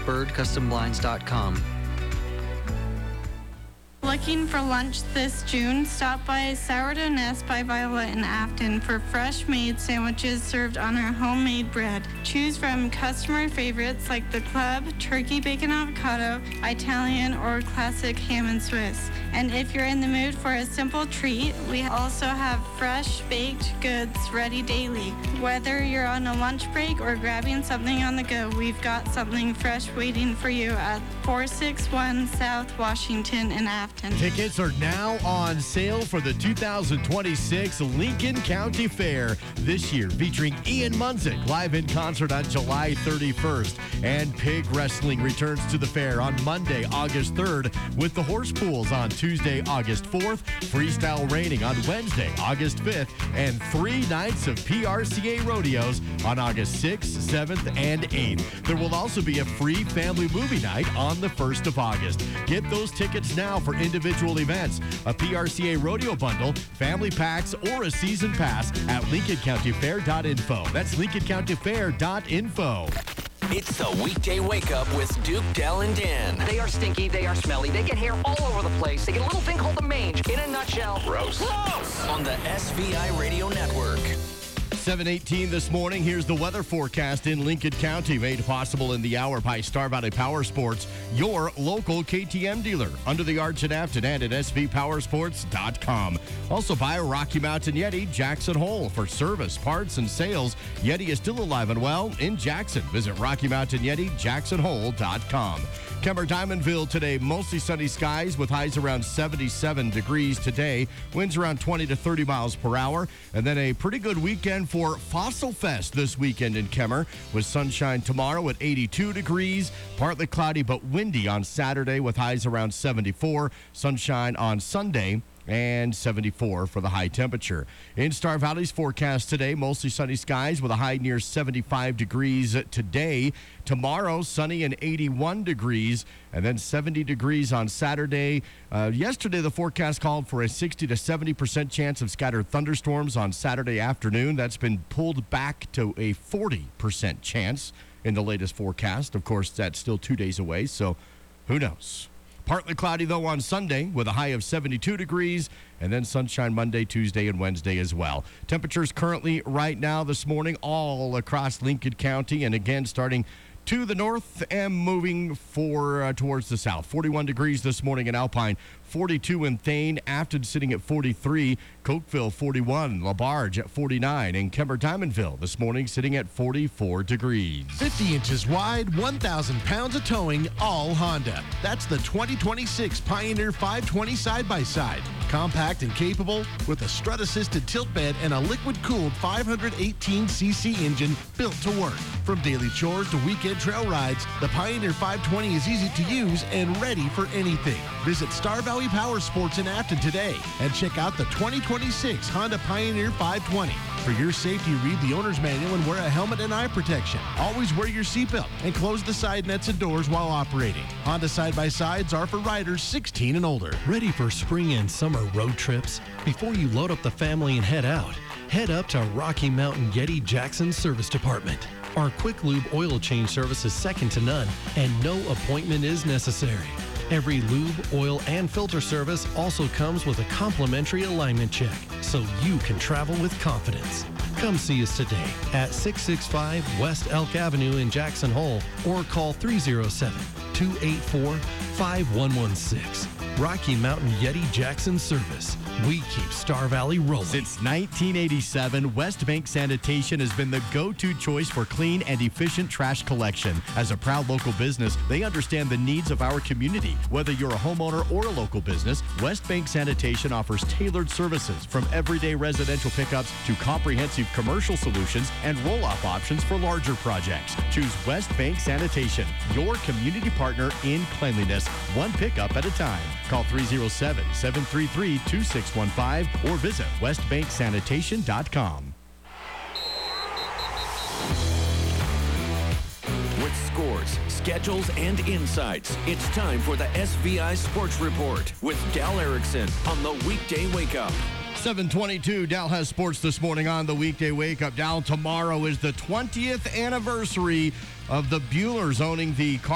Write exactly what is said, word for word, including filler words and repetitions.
bird custom blinds dot com. Looking for lunch this June? Stop by Sourdough Nest by Violet in Afton for fresh-made sandwiches served on our homemade bread. Choose from customer favorites like the club, turkey bacon avocado, Italian, or classic ham and Swiss. And if you're in the mood for a simple treat, we also have fresh baked goods ready daily. Whether you're on a lunch break or grabbing something on the go, we've got something fresh waiting for you at four sixty-one South Washington in Afton. Tickets are now on sale for the two thousand twenty-six Lincoln County Fair this year, featuring Ian Munzik live in concert on July thirty-first. And Pig Wrestling returns to the fair on Monday, August third, with the Horse Pools on Tuesday, August fourth, Freestyle Raining on Wednesday, August fifth, and three nights of P R C A rodeos on August sixth, seventh, and eighth. There will also be a free family movie night on the first of August. Get those tickets now for individual events, a P R C A rodeo bundle, family packs, or a season pass at lincoln county fair dot info. That's lincoln county fair dot info. It's the weekday wake up with Duke, Dell, and Dan. They are stinky, they are smelly, they get hair all over the place. They get a little thing called the mange. In a nutshell, Gross. Gross. On the S V I Radio Network. seven eighteen this morning. Here's the weather forecast in Lincoln County, made possible in the hour by Star Valley Power Sports, your local K T M dealer, under the arch in Afton and at s v power sports dot com. Also by Rocky Mountain Yeti, Jackson Hole. For service, parts, and sales, Yeti is still alive and well in Jackson. Visit Rocky Mountain Yeti, jackson hole dot com. Kemper Diamondville today, mostly sunny skies with highs around seventy-seven degrees today. Winds around twenty to thirty miles per hour. And then a pretty good weekend for Fossil Fest this weekend in Kemmer, with sunshine tomorrow at eighty-two degrees. Partly cloudy but windy on Saturday with highs around seventy-four. Sunshine on Sunday and seventy-four for the high temperature. In Star Valley's forecast today, mostly sunny skies with a high near seventy-five degrees today. Tomorrow, sunny and eighty-one degrees, and then seventy degrees on Saturday. Uh, yesterday, the forecast called for a sixty to seventy percent chance of scattered thunderstorms on Saturday afternoon. That's been pulled back to a forty percent chance in the latest forecast. Of course, that's still two days away, so who knows? Partly cloudy, though, on Sunday with a high of seventy-two degrees, and then sunshine Monday, Tuesday, and Wednesday as well. Temperatures currently right now this morning all across Lincoln County, and again starting to the north and moving for uh, towards the south. forty-one degrees this morning in Alpine, forty-two in Thane, Afton sitting at forty-three, Cokeville forty-one, LaBarge at forty-nine, and Kemper Diamondville this morning sitting at forty-four degrees. fifty inches wide, one thousand pounds of towing, all Honda. That's the twenty twenty-six Pioneer five twenty side-by-side. Compact and capable with a strut-assisted tilt bed and a liquid-cooled five hundred eighteen c c engine built to work. From daily chores to weekend trail rides, the Pioneer five twenty is easy to use and ready for anything. Visit Star Valley Power Sports in Afton today and check out the twenty twenty-six Honda Pioneer five twenty. For your safety, read the owner's manual and wear a helmet and eye protection. Always wear your seatbelt and close the side nets and doors while operating. Honda side-by-sides are for riders sixteen and older. Ready for spring and summer road trips? Before you load up the family and head out, head up to Rocky Mountain Yeti Jackson Service Department. Our quick lube oil change service is second to none, and no appointment is necessary. Every lube, oil, and filter service also comes with a complimentary alignment check, so you can travel with confidence. Come see us today at six sixty-five West Elk Avenue in Jackson Hole, or call three oh seven, two eight four, five one one six. Rocky Mountain Yeti Jackson Service. We keep Star Valley rolling. Since nineteen eighty-seven, West Bank Sanitation has been the go-to choice for clean and efficient trash collection. As a proud local business, they understand the needs of our community. Whether you're a homeowner or a local business, West Bank Sanitation offers tailored services from everyday residential pickups to comprehensive commercial solutions and roll-off options for larger projects. Choose West Bank Sanitation, your community partner in cleanliness, one pickup at a time. Call three oh seven, seven three three, two six one five or visit west bank sanitation dot com. With scores, schedules, and insights, it's time for the S V I Sports Report with Dal Erickson on the weekday wake up. seven twenty-two, Dal has sports this morning on the weekday wake up. Dal, tomorrow is the twentieth anniversary of the Buellers owning the